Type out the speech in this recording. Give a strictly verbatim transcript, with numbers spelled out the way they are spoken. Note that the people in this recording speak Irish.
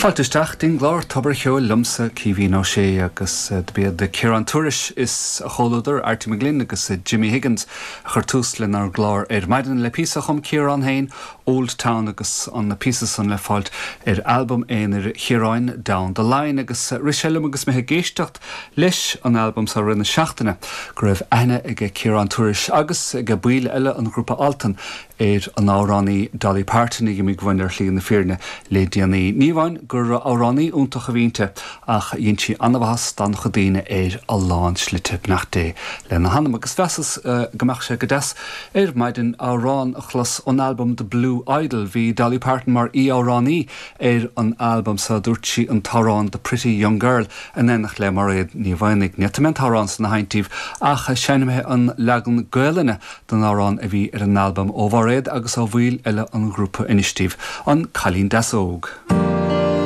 Faltisteach din glár tobar cheo lumsa Cíhín Ó Sé agus bead de Ciarán Turais is a cholúdar Artie McGlynn agus Jimmy Higgins chuir tús le nar glár ar maidan le písa chum Ciarán hain Old Town agus an na písa san le fáilt ar album éin ar Chiaráin Down the Line agus Richellum agus methe géisteacht leis an album sa rinne seachtainna go raibh aine ag Ciarán Turais agus ag buil eile an grúpa altan ar an áránní Dolly Parton ag mi ghainir llí na fearne le déanaí níomhain gur áránní úntaach a bhínte ach dhéonn anmhas dan chodíine ar a lán slite nach dé le na hanam agus fesas uh, gomach sé go des ar maidin árán a chlas an album The Blue Idol hí Dolly Parton mar í áránní ar an album sa dúirt an tarrán The Pretty Young Girl an enach le mar réad níomhainnig netament tarrán san na haintíh ach séanaithe an legan goileine don árán a bhí ar an album óbharéad agus á bhfuil eile an grúpa inistíh an Cailín Desóg.